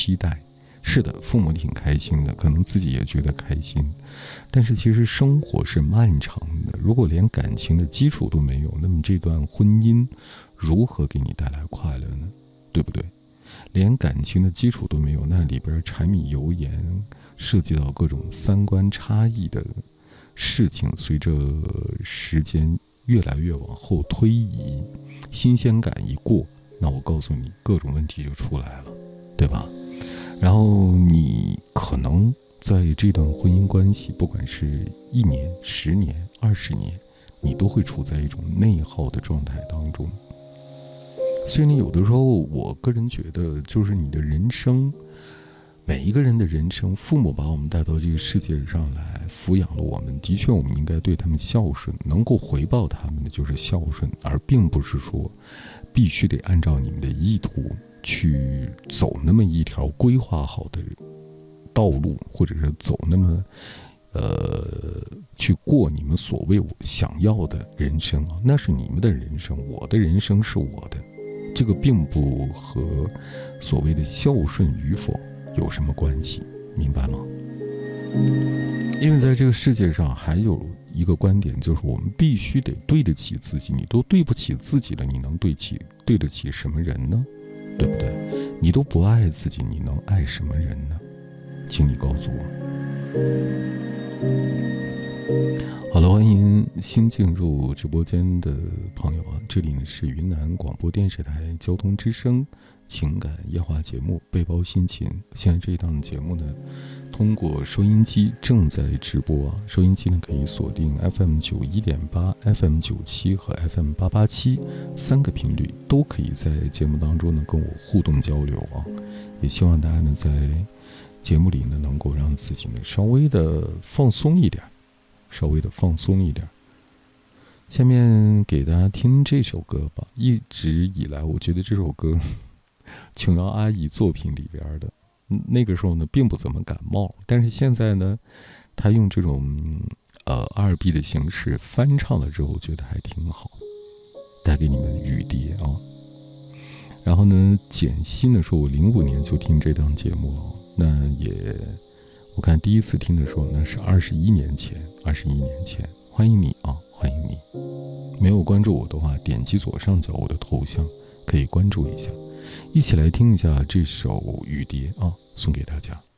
期待。是的，父母挺开心的，可能自己也觉得开心，但是其实生活是漫长的，如果连感情的基础都没有，那么这段婚姻如何给你带来快乐呢？对不对？连感情的基础都没有，那里边柴米油盐涉及到各种三观差异的事情，随着时间越来越往后推移，新鲜感一过，那我告诉你，各种问题就出来了，对吧？然后你可能在这段婚姻关系，不管是1年、10年、20年，你都会处在一种内耗的状态当中。所以呢，有的时候我个人觉得，就是你的人生，每一个人的人生，父母把我们带到这个世界上来，抚养了我们，的确我们应该对他们孝顺，能够回报他们的就是孝顺，而并不是说必须得按照你们的意图去走那么一条规划好的道路，或者是走那么去过你们所谓我想要的人生啊，那是你们的人生，我的人生是我的，这个并不和所谓的孝顺与否有什么关系，明白吗？因为在这个世界上还有一个观点，就是我们必须得对得起自己，你都对不起自己了，你能对得起什么人呢？对不对？你都不爱自己，你能爱什么人呢？请你告诉我。好了，欢迎新进入直播间的朋友啊！这里呢是云南广播电视台交通之声情感夜话节目《背包心情》。现在这一档节目呢，通过收音机正在直播啊，收音机呢可以锁定 FM91.8、FM 97和 FM 8873个频率，都可以在节目当中呢跟我互动交流啊。也希望大家呢在节目里呢能够让自己呢稍微的放松一点。下面给大家听这首歌吧。一直以来我觉得这首歌琼瑶阿姨作品里边的，那个时候呢并不怎么感冒，但是现在呢她用这种R&B 的形式翻唱了之后，我觉得还挺好，带给你们雨蝶啊。然后呢简析呢说，我05年就听这档节目了，那也我看第一次听的时候呢是21年前。欢迎你啊，欢迎你！没有关注我的话，点击左上角我的头像，可以关注一下，一起来听一下这首雨蝶啊，送给大家。